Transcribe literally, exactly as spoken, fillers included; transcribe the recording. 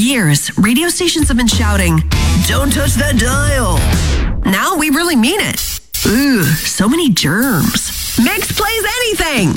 years, radio stations have been shouting, "Don't touch that dial." Now we really mean it. Ooh, so many germs. Mix plays anything.